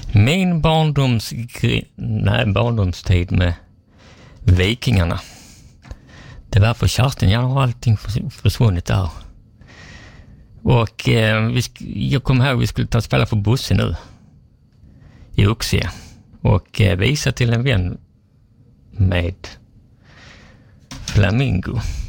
Min barndomstid med Vikingarna. Det var för Kerstin, jag har allting försvunnit där. Och jag kommer ihåg vi skulle ta och spela för Bosse nu i Uxie och visa till en vän med Flamingo.